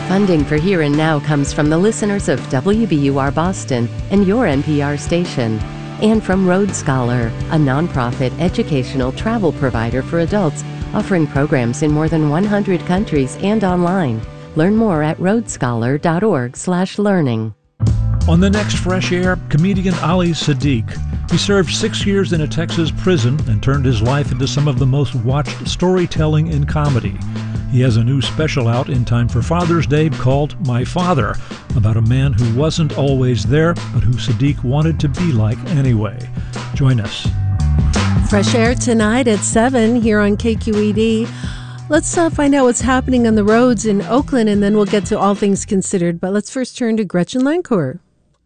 Funding for Here and Now comes from the listeners of WBUR Boston and your NPR station, and from Road Scholar, a nonprofit educational travel provider for adults offering programs in more than 100 countries and online. Learn more at roadscholar.org/learning. On the next Fresh Air, comedian Ali Siddiq. He served 6 years in a Texas prison and turned his life into some of the most watched storytelling in comedy. He has a new special out in time for Father's Day called My Father, about a man who wasn't always there, but who Siddiq wanted to be like anyway. Join us. Fresh Air tonight at 7 here on KQED. Let's find out what's happening on the roads in Oakland, and then we'll get to All Things Considered. But let's first turn to Gretchen Lancourt.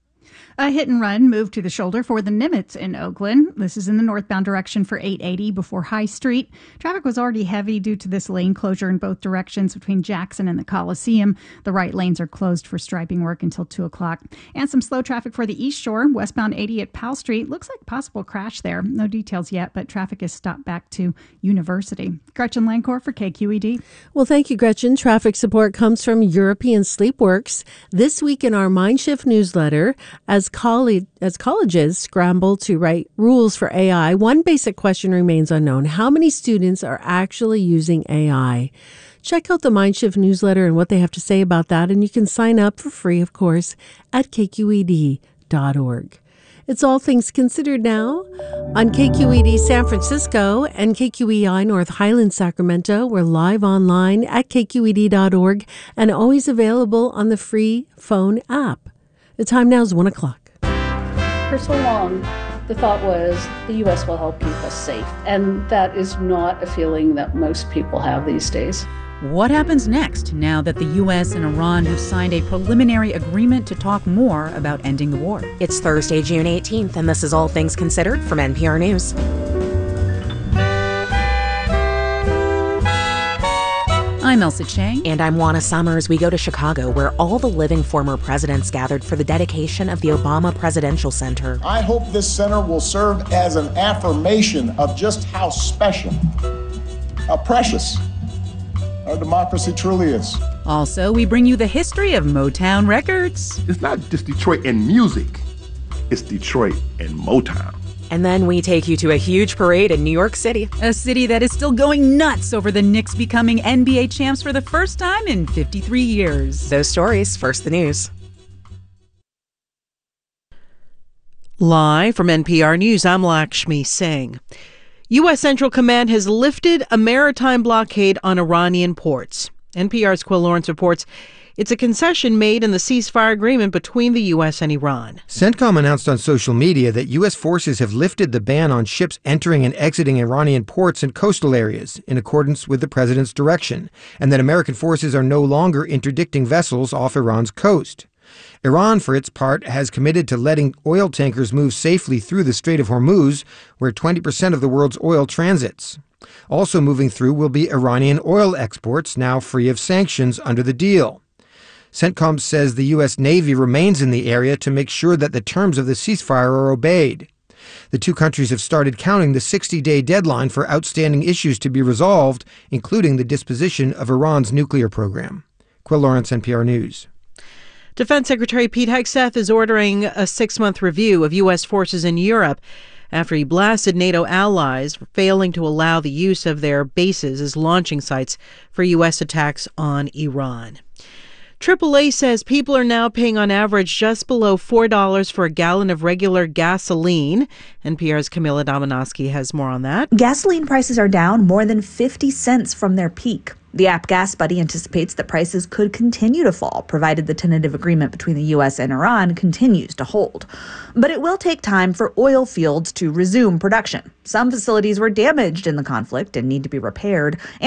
A hit and run moved to the shoulder for the Nimitz in Oakland. This is in the northbound direction for 880 before High Street. Traffic was already heavy due to this lane closure in both directions between Jackson and the Coliseum. The right lanes are closed for striping work until 2 o'clock. And some slow traffic for the East Shore, westbound 80 at Powell Street. Looks like possible crash there. No details yet, but traffic is stopped back to University. Gretchen Lancourt for KQED. Well, thank you, Gretchen. Traffic support comes from European Sleepworks. This week in our Mindshift newsletter, as colleges scramble to write rules for AI, one basic question remains unknown. How many students are actually using AI? Check out the Mindshift newsletter and what they have to say about that, and you can sign up for free, of course, at kqed.org. It's All Things Considered now on KQED San Francisco and KQEI North Highlands, Sacramento. We're live online at kqed.org and always available on the free phone app. The time now is 1 o'clock. For so long, the thought was the U.S. will help keep us safe. And that is not a feeling that most people have these days. What happens next now that the U.S. and Iran have signed a preliminary agreement to talk more about ending the war? It's Thursday, June 18th, and this is All Things Considered from NPR News. I'm Elsa Chang. And I'm Juana Summers. We go to Chicago, where all the living former presidents gathered for the dedication of the Obama Presidential Center. I hope this center will serve as an affirmation of just how special, how precious our democracy truly is. Also, we bring you the history of Motown Records. It's not just Detroit and music. It's Detroit and Motown. And then we take you to a huge parade in New York City. A city that is still going nuts over the Knicks becoming NBA champs for the first time in 53 years. Those stories, first the news. Live from NPR News, I'm Lakshmi Singh. U.S. Central Command has lifted a maritime blockade on Iranian ports. NPR's Quill Lawrence reports it's a concession made in the ceasefire agreement between the U.S. and Iran. CENTCOM announced on social media that U.S. forces have lifted the ban on ships entering and exiting Iranian ports and coastal areas in accordance with the president's direction, and that American forces are no longer interdicting vessels off Iran's coast. Iran, for its part, has committed to letting oil tankers move safely through the Strait of Hormuz, where 20% of the world's oil transits. Also moving through will be Iranian oil exports, now free of sanctions under the deal. CENTCOM says the U.S. Navy remains in the area to make sure that the terms of the ceasefire are obeyed. The two countries have started counting the 60-day deadline for outstanding issues to be resolved, including the disposition of Iran's nuclear program. Quill Lawrence, NPR News. Defense Secretary Pete Hegseth is ordering a 6-month review of U.S. forces in Europe after he blasted NATO allies for failing to allow the use of their bases as launching sites for U.S. attacks on Iran. AAA says people are now paying on average just below $4 for a gallon of regular gasoline. NPR's Camila Domonoske has more on that. Gasoline prices are down more than 50 cents from their peak. The app GasBuddy anticipates that prices could continue to fall, provided the tentative agreement between the U.S. and Iran continues to hold. But it will take time for oil fields to resume production. Some facilities were damaged in the conflict and need to be repaired.